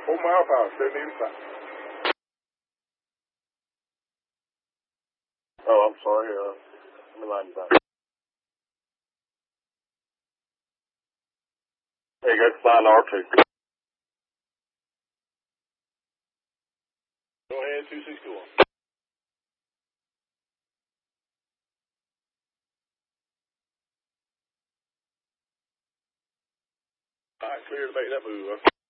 4 mile power, 785. Oh, I'm sorry. Let me line you back. Hey, go find R2. Go ahead, 261. All right, clear to make that move.